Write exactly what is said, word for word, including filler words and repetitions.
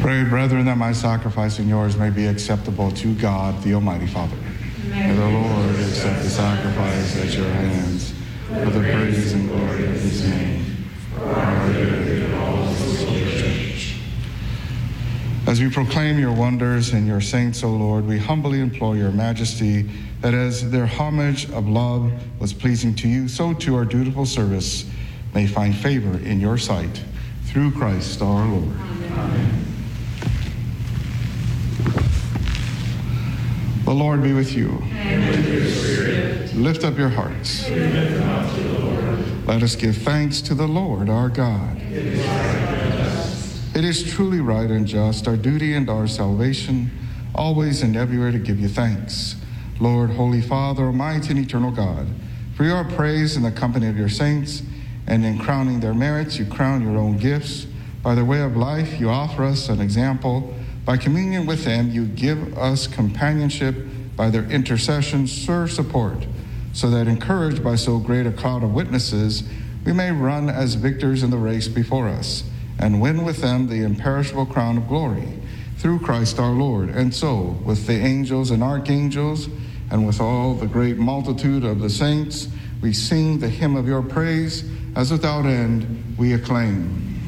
Pray, brethren, that my sacrifice and yours may be acceptable to God, the Almighty Father. May the Lord accept the sacrifice at your hands for the praise and glory of his name, for our good and all of his holy church. As we proclaim your wonders and your saints, O Lord, we humbly implore your majesty that as their homage of love was pleasing to you, so too our dutiful service may find favor in your sight. Through Christ our Lord. Amen. The Lord be with you. And with your spirit. Lift up your hearts. We lift them up to the Lord. Let us give thanks to the Lord our God. It is right and just. It is truly right and just, our duty and our salvation, always and everywhere to give you thanks. Lord, Holy Father, Almighty and eternal God, for your praise in the company of your saints, and in crowning their merits, you crown your own gifts. By their way of life, you offer us an example. By communion with them, you give us companionship. By their intercession, serve support, so that encouraged by so great a cloud of witnesses, we may run as victors in the race before us, and win with them the imperishable crown of glory, through Christ our Lord. And so, with the angels and archangels, and with all the great multitude of the saints, we sing the hymn of your praise, as without end we acclaim.